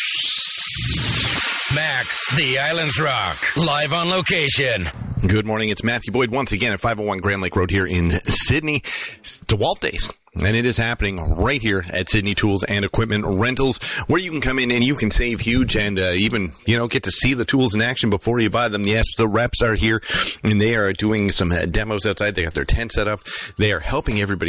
Max, the Islands Rock, live on location. Good morning. It's Matthew Boyd once again at 501 Grand Lake Road here in Sydney. It's DeWalt Days. And it is happening right here at Sydney Tools and Equipment Rentals, where you can come in and you can save huge and even, get to see the tools in action before you buy them. Yes, the reps are here, and they are doing some demos outside. They got their tent set up. They are helping everybody